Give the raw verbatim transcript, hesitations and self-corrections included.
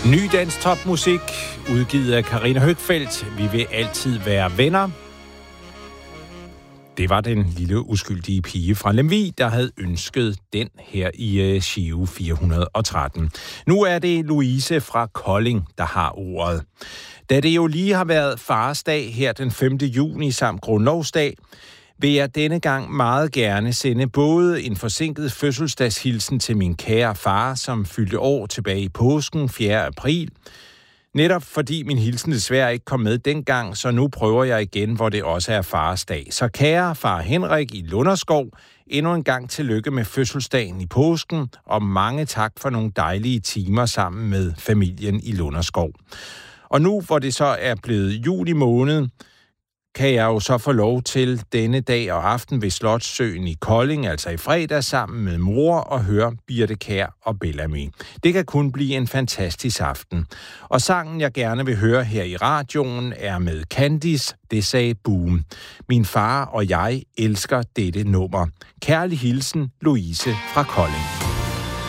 Ny dansk topmusik, udgivet af Karina Høgfeldt. Vi vil altid være venner. Det var den lille uskyldige pige fra Lemvig, der havde ønsket den her i Giro fire hundrede og tretten. Nu er det Louise fra Kolding, der har ordet. Da det jo lige har været farsdag her den femte juni samt grundlovsdag, vil jeg denne gang meget gerne sende både en forsinket fødselsdagshilsen til min kære far, som fyldte år tilbage i påsken fjerde april. Netop fordi min hilsen desværre ikke kom med dengang, så nu prøver jeg igen, hvor det også er fars dag. Så kære far Henrik i Lunderskov, endnu en gang tillykke med fødselsdagen i påsken, og mange tak for nogle dejlige timer sammen med familien i Lunderskov. Og nu, hvor det så er blevet juli måned, kan jeg jo så få lov til denne dag og aften ved Slotssøen i Kolding, altså i fredag, sammen med mor og høre Birte Kjær og Bellamy. Det kan kun blive en fantastisk aften. Og sangen, jeg gerne vil høre her i radioen, er med Candice, Det sagde Boom. Min far og jeg elsker dette nummer. Kærlig hilsen, Louise fra Kolding.